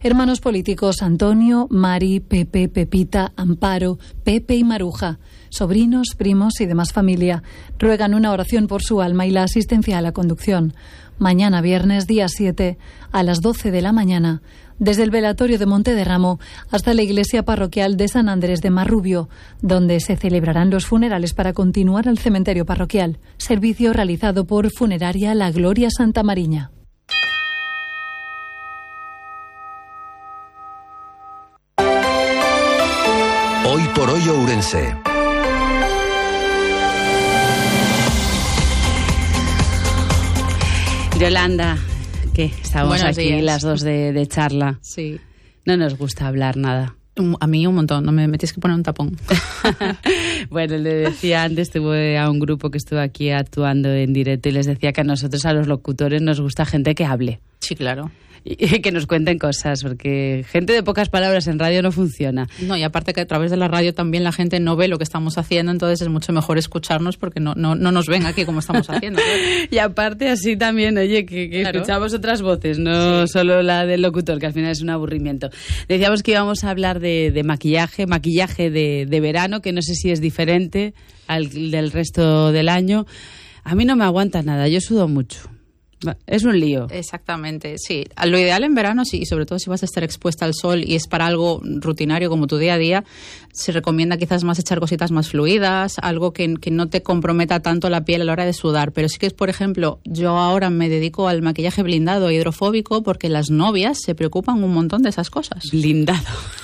Hermanos políticos Antonio, Mari, Pepe, Pepita, Amparo, Pepe y Maruja, sobrinos, primos y demás familia, ruegan una oración por su alma y la asistencia a la conducción. Mañana viernes, día 7, a las 12 de la mañana, desde el velatorio de Montederramo hasta la iglesia parroquial de San Andrés de Marrubio, donde se celebrarán los funerales para continuar al cementerio parroquial. Servicio realizado por Funeraria La Gloria Santa Mariña. Hoy por hoy Ourense. Yolanda, ¿qué? Estamos Buenos aquí días. las dos de charla. Sí. No nos gusta hablar nada. A mí un montón, no me tienes que poner un tapón. Bueno, le decía antes, tuve a un grupo que estuvo aquí actuando en directo y les decía que a nosotros, a los locutores, nos gusta gente que hable. Sí, claro. Y que nos cuenten cosas, porque gente de pocas palabras en radio no funciona. No, y aparte que a través de la radio también la gente no ve lo que estamos haciendo, entonces es mucho mejor escucharnos porque no nos ven aquí como estamos haciendo. Y aparte así también, oye, que Claro. escuchamos otras voces, no solo la del locutor, que al final es un aburrimiento. Decíamos que íbamos a hablar de maquillaje de verano, que no sé si es diferente al del resto del año. A mí no me aguanta nada, yo sudo mucho. Es un lío. Exactamente, sí. Lo ideal en verano, sí, y sobre todo si vas a estar expuesta al sol y es para algo rutinario como tu día a día, se recomienda quizás más echar cositas más fluidas, algo que no te comprometa tanto la piel a la hora de sudar. Pero sí que es, por ejemplo, yo ahora me dedico al maquillaje blindado e hidrofóbico porque las novias se preocupan un montón de esas cosas. Blindado.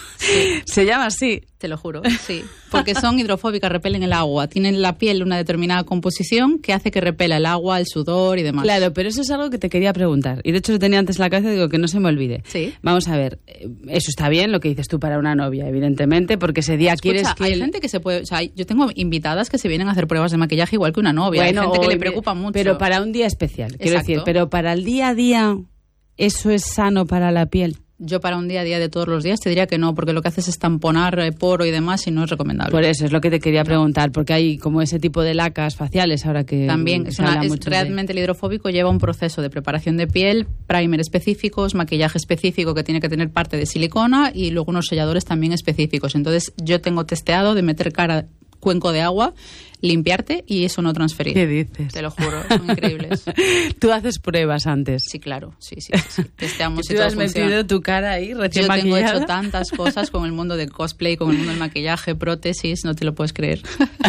Se llama así. Te lo juro, sí. Porque son hidrofóbicas, repelen el agua. Tienen la piel una determinada composición que hace que repela el agua, el sudor y demás. Claro, pero eso es algo que te quería preguntar. Y de hecho lo tenía antes en la cabeza y digo que no se me olvide. Sí. Vamos a ver, eso está bien lo que dices tú para una novia, evidentemente, porque ese día quieres que... hay gente que se puede... O sea, yo tengo invitadas que se vienen a hacer pruebas de maquillaje igual que una novia. Hay gente que le preocupa mucho. Pero para un día especial, quiero Exacto. decir. Pero para el día a día, ¿eso es sano para la piel? Yo para un día a día de todos los días te diría que no, porque lo que haces es tamponar poro y demás y no es recomendable. Por eso es lo que te quería preguntar, porque hay como ese tipo de lacas faciales ahora que... También, se habla mucho realmente el hidrofóbico lleva un proceso de preparación de piel, primer específicos, maquillaje específico que tiene que tener parte de silicona y luego unos selladores también específicos. Entonces yo tengo testeado de meter cuenco de agua, limpiarte y eso no transferir. ¿Qué dices? Te lo juro, son increíbles. Tú haces pruebas antes. Sí, claro, sí. Testeamos ¿Y y tú todo has funciona. metido tu cara ahí recién Yo tengo maquillada? hecho tantas cosas con el mundo del cosplay, con el mundo del maquillaje, prótesis, no te lo puedes creer.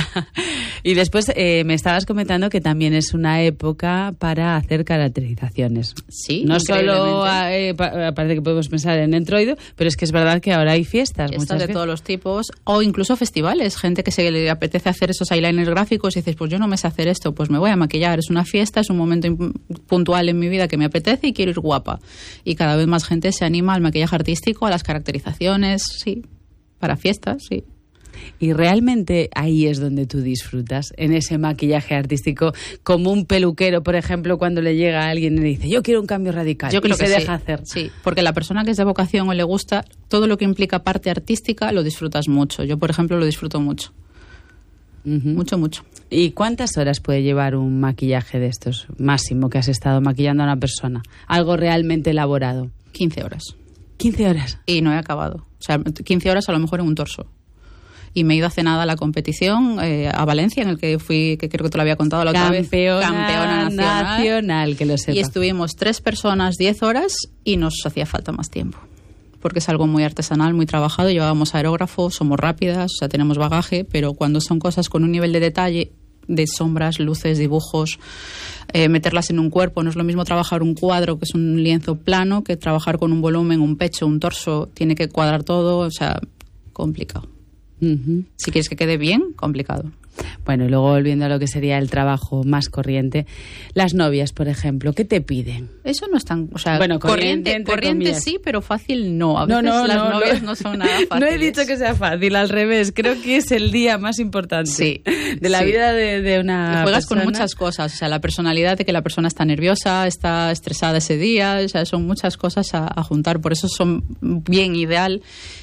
Y después me estabas comentando que también es una época para hacer caracterizaciones. Sí, No solo increíblemente. parece que podemos pensar en entroido, pero es que es verdad que ahora hay fiestas. Fiestas de todos los tipos o incluso festivales, gente que se le apetece hacer esos eyeliners gráficos y dices, pues yo no me sé hacer esto, pues me voy a maquillar, es una fiesta, es un momento puntual en mi vida que me apetece y quiero ir guapa. Y cada vez más gente se anima al maquillaje artístico, a las caracterizaciones, sí, para fiestas, sí. Y realmente ahí es donde tú disfrutas, en ese maquillaje artístico, como un peluquero, por ejemplo, cuando le llega a alguien y le dice, yo quiero un cambio radical, Yo creo y se que deja sí. hacer. Sí, porque la persona que es de vocación o le gusta, todo lo que implica parte artística lo disfrutas mucho. Yo, por ejemplo, lo disfruto mucho. Mucho. ¿Y cuántas horas puede llevar un maquillaje de estos máximo que has estado maquillando a una persona? Algo realmente elaborado. 15 horas. 15 horas. Y no he acabado. O sea, 15 horas a lo mejor en un torso. Y me he ido hace nada a la competición, a Valencia, en el que fui, que creo que te lo había contado la otra vez. Campeona nacional. Que lo sepa. Y estuvimos 3 personas, 10 horas, y nos hacía falta más tiempo. Porque es algo muy artesanal, muy trabajado. Llevábamos aerógrafo, somos rápidas, o sea, tenemos bagaje, pero cuando son cosas con un nivel de detalle, de sombras, luces, dibujos, meterlas en un cuerpo, no es lo mismo trabajar un cuadro, que es un lienzo plano, que trabajar con un volumen, un pecho, un torso, tiene que cuadrar todo, o sea, complicado. Si quieres que quede bien, complicado. Bueno, y luego volviendo a lo que sería el trabajo más corriente, las novias, por ejemplo, ¿qué te piden? Eso no es tan... O sea, Bueno, corriente sí, pero fácil no. A veces las novias no son nada fáciles. No he dicho que sea fácil, al revés. Creo que es el día más importante de la vida de una y juegas persona. con muchas cosas. O sea, la personalidad de que la persona está nerviosa, está estresada ese día. O sea, son muchas cosas a juntar. Por eso son bien ideal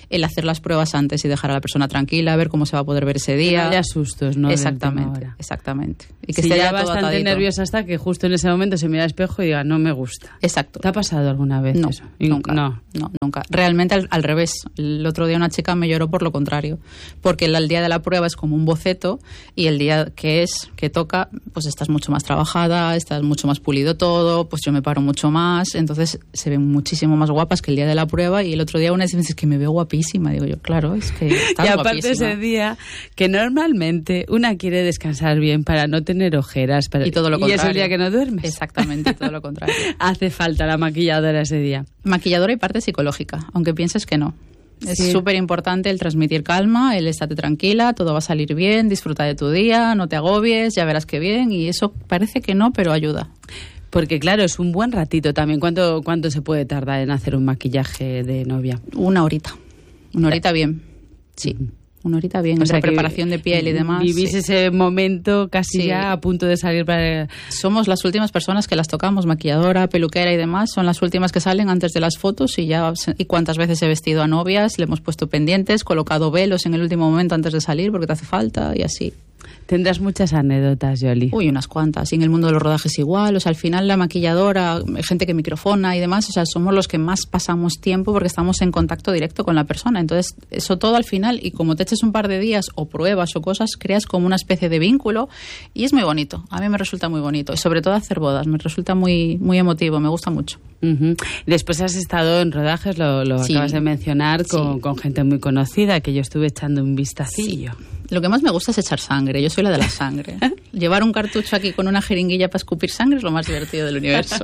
el hacer las pruebas antes y dejar a la persona tranquila, ver cómo se va a poder ver ese día. Que no haya sustos, ¿no? Exactamente. Y que si esté ya todo bastante atadito. nerviosa hasta que justo en ese momento se mira al espejo y diga, no me gusta. Exacto. ¿Te ha pasado alguna vez No, eso? nunca. No, Nunca. Realmente al revés. El otro día una chica me lloró por lo contrario, porque el día de la prueba es como un boceto y el día que toca, pues estás mucho más trabajada, estás mucho más pulido todo, pues yo me paro mucho más, entonces se ven muchísimo más guapas que el día de la prueba. Y el otro día una dice, es que me veo guapísima. Digo yo, claro, es que estás y aparte guapísima. ese día que normalmente una quiere descansar bien para no tener ojeras. Y todo lo contrario. Y es el día que no duermes. Exactamente, todo lo contrario. Hace falta la maquilladora ese día. Maquilladora y parte psicológica, aunque pienses que no. Es Sí. súper importante el transmitir calma, el estate tranquila, todo va a salir bien, disfruta de tu día, no te agobies, ya verás que bien. Y eso parece que no, pero ayuda. Porque claro, es un buen ratito también. ¿Cuánto se puede tardar en hacer un maquillaje de novia? Una horita bien, sí. Una horita bien, O esa sea, que preparación de piel y demás. Vivís sí. ese momento casi Sí. ya a punto de salir para... Somos las últimas personas que las tocamos, maquilladora, peluquera y demás, son las últimas que salen antes de las fotos y cuántas veces he vestido a novias, le hemos puesto pendientes, colocado velos en el último momento antes de salir porque te hace falta y así. Tendrás muchas anécdotas, Yoli. Uy, unas cuantas. Y en el mundo de los rodajes igual. O sea, al final la maquilladora, gente que microfona y demás, o sea, somos los que más pasamos tiempo porque estamos en contacto directo con la persona. Entonces, eso todo al final, y como te eches un par de días o pruebas o cosas, creas como una especie de vínculo y es muy bonito. A mí me resulta muy bonito. Y sobre todo hacer bodas, me resulta muy, muy emotivo, me gusta mucho. Uh-huh. Después has estado en rodajes, lo Sí. acabas de mencionar, Sí. con gente muy conocida, que yo estuve echando un vistacillo. Lo que más me gusta es echar sangre. Yo soy la de la sangre. Llevar un cartucho aquí con una jeringuilla para escupir sangre es lo más divertido del universo.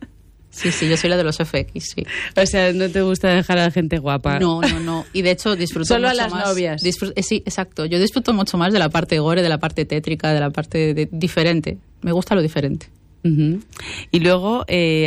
Sí, yo soy la de los FX, sí. O sea, ¿no te gusta dejar a la gente guapa? No. Y de hecho disfruto Solo mucho a las más. novias. Sí, exacto. Yo disfruto mucho más de la parte gore, de la parte tétrica, de la parte diferente. Me gusta lo diferente. Uh-huh. Y luego,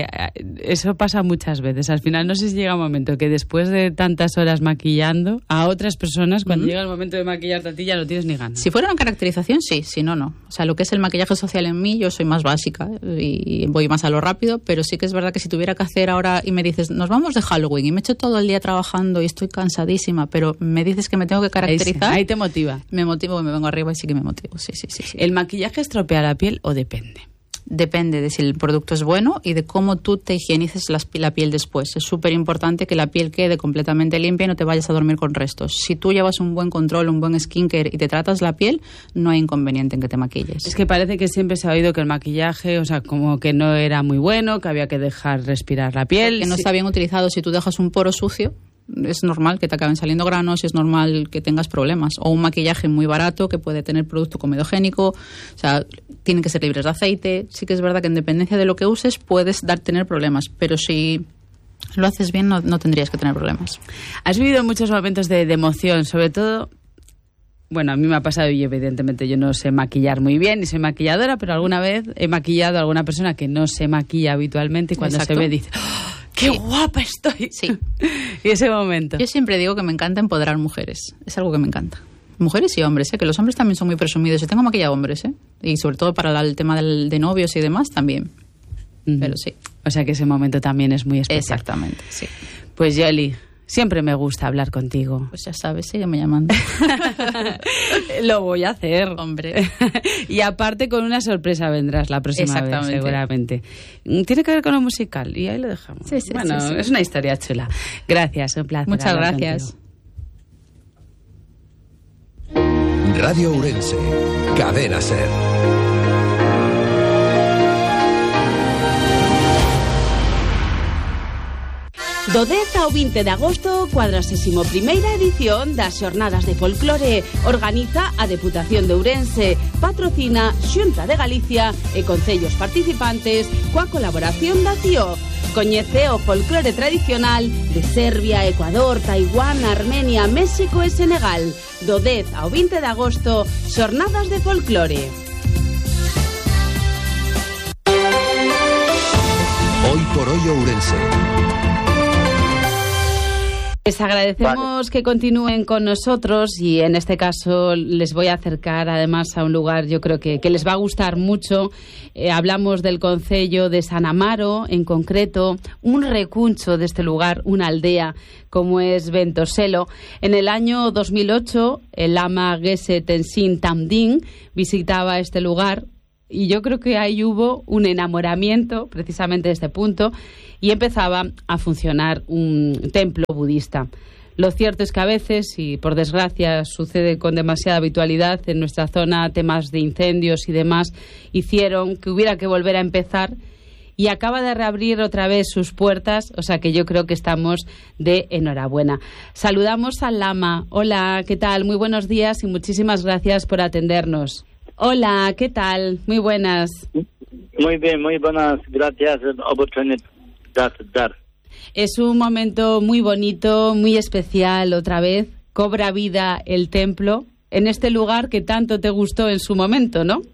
eso pasa muchas veces. Al final, no sé si llega un momento que después de tantas horas maquillando a otras personas, cuando llega el momento de maquillarte a ti, ya no tienes ni ganas. Si fuera una caracterización, sí. Si no, no. O sea, lo que es el maquillaje social en mí, yo soy más básica y voy más a lo rápido, pero sí que es verdad que si tuviera que hacer ahora y me dices, nos vamos de Halloween y me echo todo el día trabajando y estoy cansadísima, pero me dices que me tengo que caracterizar, Ahí te motiva. me motivo y me vengo arriba y sí que me motivo. Sí. ¿El maquillaje estropea la piel o depende? Depende de si el producto es bueno y de cómo tú te higienices la piel después. Es súper importante que la piel quede completamente limpia y no te vayas a dormir con restos. Si tú llevas un buen control, un buen skincare y te tratas la piel, no hay inconveniente en que te maquilles. Es que parece que siempre se ha oído que el maquillaje, o sea, como que no era muy bueno, que había que dejar respirar la piel. Que no está bien utilizado. Si tú dejas un poro sucio, es normal que te acaben saliendo granos, es normal que tengas problemas. O un maquillaje muy barato que puede tener producto comedogénico, o sea, tienen que ser libres de aceite. Sí que es verdad que en dependencia de lo que uses puedes tener problemas, pero si lo haces bien no tendrías que tener problemas. Has vivido muchos momentos de emoción, sobre todo... Bueno, a mí me ha pasado y evidentemente yo no sé maquillar muy bien ni soy maquilladora, pero alguna vez he maquillado a alguna persona que no se maquilla habitualmente y cuando Exacto. se ve dice... ¡Oh, ¡qué guapa estoy! Sí. Y ese momento. Yo siempre digo que me encanta empoderar mujeres. Es algo que me encanta. Mujeres y hombres, que los hombres también son muy presumidos. Yo tengo maquillado hombres, y sobre todo para el tema de novios y demás también. Ujú. Pero sí. O sea que ese momento también es muy especial. Exactamente, sí. Pues Yoli, siempre me gusta hablar contigo. Pues ya sabes, sígueme llamando. Lo voy a hacer. Hombre. Y aparte con una sorpresa vendrás la próxima vez, Exactamente. seguramente. Tiene que ver con lo musical y ahí lo dejamos. Sí, bueno, sí. es una historia chula. Gracias, un placer. Muchas hablar gracias. contigo. Radio Ourense, Cadena Ser. Do 10 ao 20 de agosto, 41ª edición das Xornadas de Folclore. Organiza a Deputación de Ourense, patrocina Xunta de Galicia e concellos participantes coa colaboración da CIO. Coñece o folclore tradicional de Serbia, Ecuador, Taiwán, Armenia, México e Senegal. Do 10 ao 20 de agosto, Xornadas de Folclore. Hoy por hoy Ourense. Les agradecemos que continúen con nosotros y en este caso les voy a acercar además a un lugar yo creo que les va a gustar mucho. Hablamos del concello de San Amaro, en concreto un recuncho de este lugar, una aldea como es Ventoselo. En el año 2008 el lama Gese Tenzin Tamdin visitaba este lugar y yo creo que ahí hubo un enamoramiento precisamente de este punto y empezaba a funcionar un templo budista. Lo cierto es que a veces, y por desgracia sucede con demasiada habitualidad en nuestra zona, temas de incendios y demás, hicieron que hubiera que volver a empezar y acaba de reabrir otra vez sus puertas, o sea que yo creo que estamos de enhorabuena. Saludamos al lama. Hola, ¿qué tal? Muy buenos días y muchísimas gracias por atendernos. Hola, ¿qué tal? Muy buenas. Muy bien, muy buenas. Gracias por la oportunidad. Es un momento muy bonito, muy especial otra vez. Cobra vida el templo en este lugar que tanto te gustó en su momento, ¿no?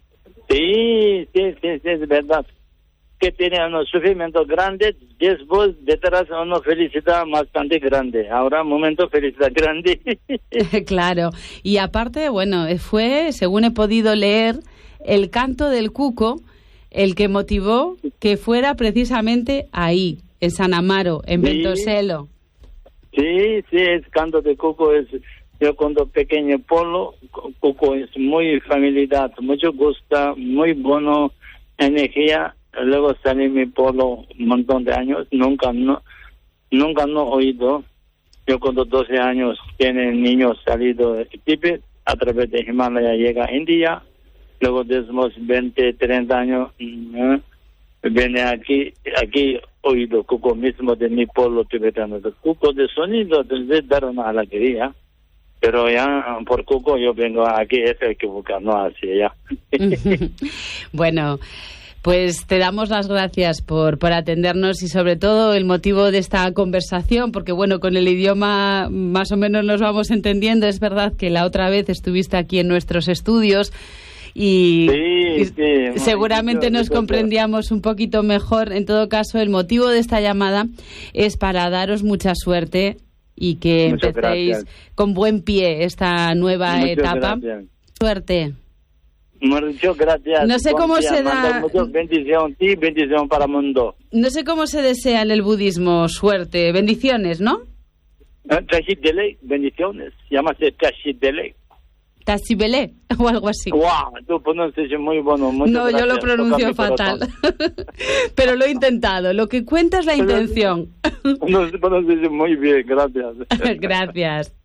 Sí, es verdad. Que tiene unos sufrimientos grandes, después detrás una felicidad bastante grande. Ahora momento felicidad grande. Claro. Y aparte, bueno, fue, según he podido leer, el canto del cuco el que motivó que fuera precisamente ahí, en San Amaro, en Ventoselo. Sí, el canto de cuco es, yo cuando pequeño pueblo, cuco es muy familiar, mucho gusta, muy bueno, energía. Luego salí mi pueblo un montón de años, nunca no oído. Yo cuando 12 años tienen niños salido de Tíbet, a través de Himalaya llega a India. Luego después 20, 30 años viene aquí oído cuco mismo de mi pueblo tibetano. El cuco de sonido de dar una alegría, pero ya por cuco yo vengo aquí, es equivocado, no así ya. Bueno, pues te damos las gracias por atendernos y sobre todo el motivo de esta conversación, porque bueno, con el idioma más o menos nos vamos entendiendo. Es verdad que la otra vez estuviste aquí en nuestros estudios y seguramente nos comprendíamos un poquito mejor. En todo caso, el motivo de esta llamada es para daros mucha suerte y que empecéis con buen pie esta nueva etapa. Gracias. Suerte. Muchas gracias. No sé cómo se da. Bendición ti, bendición para el mundo. No sé cómo se desea en el budismo suerte. Bendiciones, ¿no? Tashidele, bendiciones. Llámase Tashidele. Tasibele o algo así. Wow, tu pronunciación muy bueno. No, yo lo pronuncio fatal. Pero lo he intentado. Lo que cuenta es la intención. No, pronunciación muy bien, gracias. Gracias.